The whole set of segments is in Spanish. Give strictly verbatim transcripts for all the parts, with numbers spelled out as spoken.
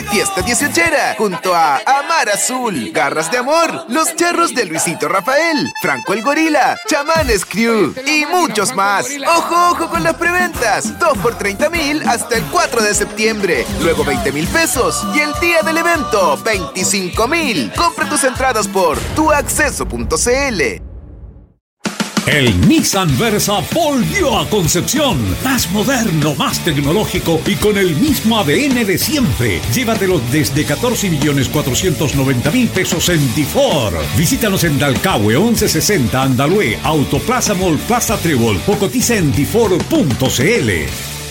Fiesta dieciochera, junto a Amar Azul, Garras de Amor, Los Charros de Luisito Rafael, Franco el Gorila, Chamanes Crew y muchos más. ¡Ojo, ojo con las preventas! dos por treinta mil hasta el cuatro de septiembre. Luego veinte mil pesos. Y el día del evento, veinticinco mil. Compra tus entradas por tu acceso punto c l. El Nissan Versa volvió a Concepción. Más moderno, más tecnológico y con el mismo A D N de siempre. Llévatelo desde catorce millones cuatrocientos noventa mil pesos en Tifor. Visítanos en Dalcahue once sesenta Andalue, Autoplaza Mall Plaza Trébol o cotiza en tifor punto c l.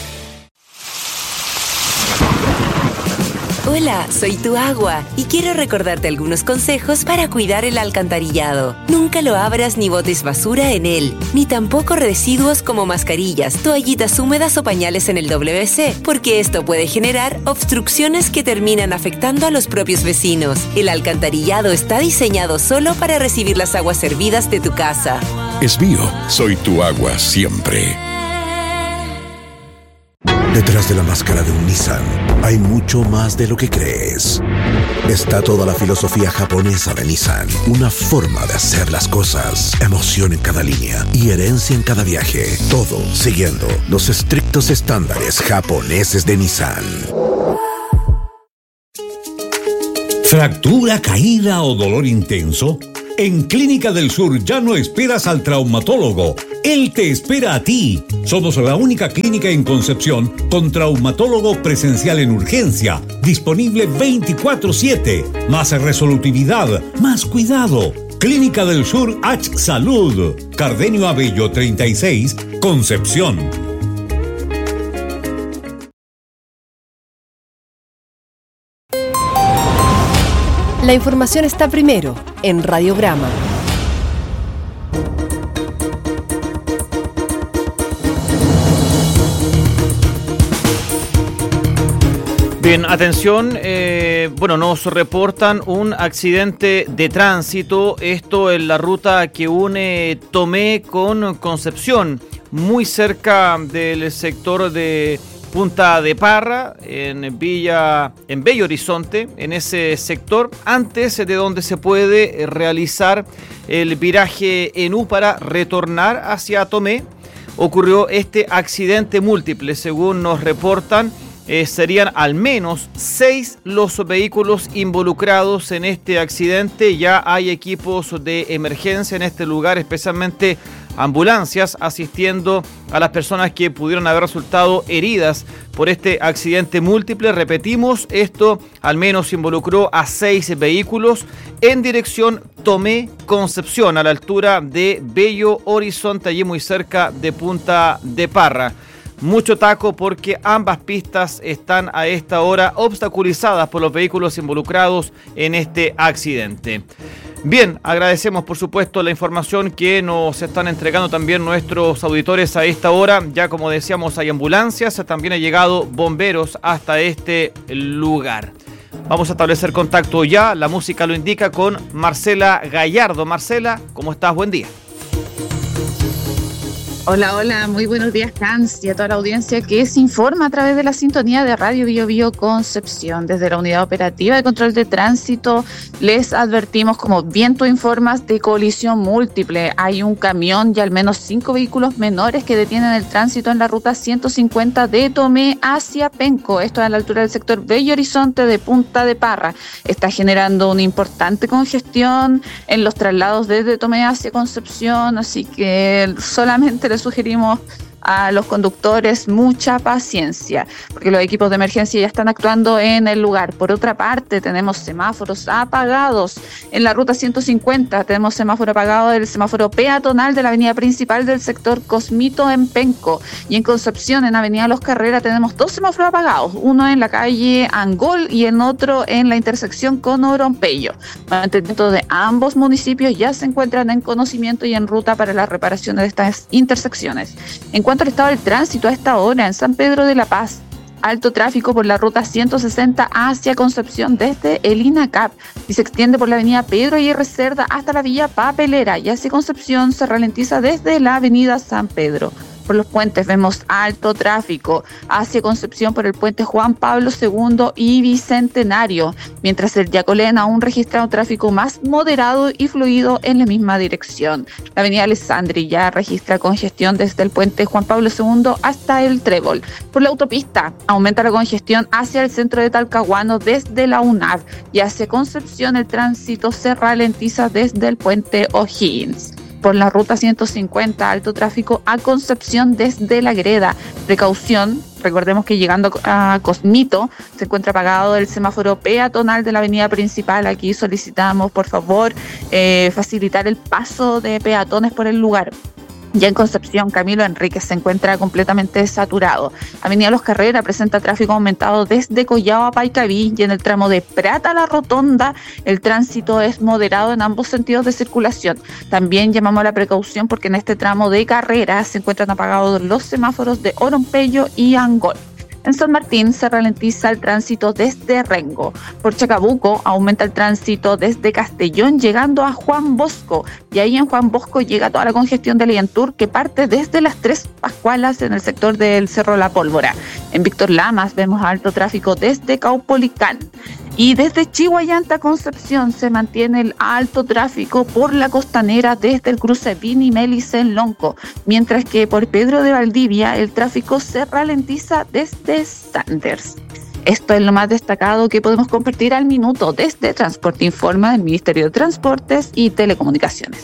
Hola, soy tu agua y quiero recordarte algunos consejos para cuidar el alcantarillado. Nunca lo abras ni botes basura en él, ni tampoco residuos como mascarillas, toallitas húmedas o pañales en el W C, porque esto puede generar obstrucciones que terminan afectando a los propios vecinos. El alcantarillado está diseñado solo para recibir las aguas servidas de tu casa. Es mío, soy tu agua siempre. Detrás de la máscara de un Nissan hay mucho más de lo que crees. Está toda la filosofía japonesa de Nissan, una forma de hacer las cosas, emoción en cada línea y herencia en cada viaje. Todo siguiendo los estrictos estándares japoneses de Nissan. ¿Fractura, caída o dolor intenso? En Clínica del Sur ya no esperas al traumatólogo. Él te espera a ti. Somos la única clínica en Concepción con traumatólogo presencial en urgencia, disponible veinticuatro siete. Más resolutividad, más cuidado. Clínica del Sur H Salud. Cardenio Abello treinta y seis, Concepción. La información está primero en Radiograma. Bien, atención, eh, bueno, nos reportan un accidente de tránsito, esto en la ruta que une Tomé con Concepción, muy cerca del sector de Punta de Parra, en Villa, en Bello Horizonte, en ese sector, antes de donde se puede realizar el viraje en U para retornar hacia Tomé, ocurrió este accidente múltiple, según nos reportan. Eh, serían al menos seis los vehículos involucrados en este accidente. Ya hay equipos de emergencia en este lugar, especialmente ambulancias, asistiendo a las personas que pudieron haber resultado heridas por este accidente múltiple. Repetimos, esto al menos involucró a seis vehículos en dirección Tomé Concepción, a la altura de Bello Horizonte, allí muy cerca de Punta de Parra. Mucho taco porque ambas pistas están a esta hora obstaculizadas por los vehículos involucrados en este accidente. Bien, agradecemos por supuesto la información que nos están entregando también nuestros auditores a esta hora. Ya como decíamos, hay ambulancias, también han llegado bomberos hasta este lugar. Vamos a establecer contacto ya, la música lo indica, con Marcela Gallardo. Marcela, ¿cómo estás? Buen día. Hola, hola, muy buenos días, Hans, y a toda la audiencia que se informa a través de la sintonía de Radio Bio Bio Concepción. Desde la Unidad Operativa de Control de Tránsito les advertimos, como bien tú informas, de colisión múltiple. Hay un camión y al menos cinco vehículos menores que detienen el tránsito en la ruta ciento cincuenta de Tomé hacia Penco. Esto a la altura del sector Bello Horizonte de Punta de Parra. Está generando una importante congestión en los traslados desde Tomé hacia Concepción, así que solamente les sugerimos a los conductores mucha paciencia, porque los equipos de emergencia ya están actuando en el lugar. Por otra parte, tenemos semáforos apagados en la ruta ciento cincuenta, tenemos semáforo apagado del semáforo peatonal de la avenida principal del sector Cosmito en Penco, y en Concepción, en avenida Los Carreras, tenemos dos semáforos apagados, uno en la calle Angol y el otro en la intersección con Orompeyo. Mantenimiento de ambos municipios ya se encuentran en conocimiento y en ruta para la reparación de estas intersecciones. En En cuanto al estado del tránsito a esta hora, en San Pedro de la Paz, alto tráfico por la ruta ciento sesenta hacia Concepción desde el INACAP y se extiende por la avenida Pedro Aguirre Cerda hasta la villa Papelera, y hacia Concepción se ralentiza desde la avenida San Pedro. Por los puentes vemos alto tráfico hacia Concepción por el puente Juan Pablo segundo y Bicentenario, mientras el Yacolén aún registra un tráfico más moderado y fluido en la misma dirección. La avenida Alessandri ya registra congestión desde el puente Juan Pablo segundo hasta el Trébol. Por la autopista aumenta la congestión hacia el centro de Talcahuano desde la U N A V y hacia Concepción el tránsito se ralentiza desde el puente O'Higgins. Por la ruta ciento cincuenta, alto tráfico a Concepción desde La Greda. Precaución, recordemos que llegando a Cosmito se encuentra apagado el semáforo peatonal de la avenida principal. Aquí solicitamos, por favor, eh, facilitar el paso de peatones por el lugar. Ya en Concepción, Camilo Enríquez se encuentra completamente saturado. Avenida Los Carreras presenta tráfico aumentado desde Collao a Paicaví y en el tramo de Prata a La Rotonda el tránsito es moderado en ambos sentidos de circulación. También llamamos a la precaución porque en este tramo de Carreras se encuentran apagados los semáforos de Orompeyo y Angol. En San Martín se ralentiza el tránsito desde Rengo. Por Chacabuco aumenta el tránsito desde Castellón llegando a Juan Bosco. Y ahí en Juan Bosco llega toda la congestión de Lientur que parte desde las Tres Pascualas en el sector del Cerro La Pólvora. En Víctor Lamas vemos alto tráfico desde Caupolicán. Y desde Chihuayanta, Concepción, se mantiene el alto tráfico por la costanera desde el cruce Vini Mélice en Lonco, mientras que por Pedro de Valdivia el tráfico se ralentiza desde Sanders. Esto es lo más destacado que podemos compartir al minuto desde Transporte Informa del Ministerio de Transportes y Telecomunicaciones.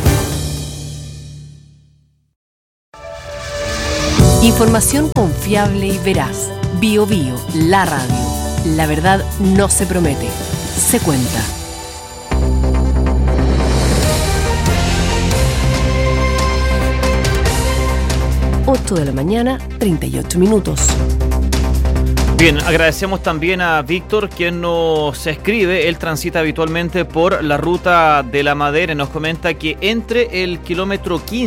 Información confiable y veraz. Bio Bio, la radio. La verdad no se promete, se cuenta. ocho de la mañana, treinta y ocho minutos. Bien, agradecemos también a Víctor, quien nos escribe. Él transita habitualmente por la ruta de la Madera y nos comenta que entre el kilómetro quince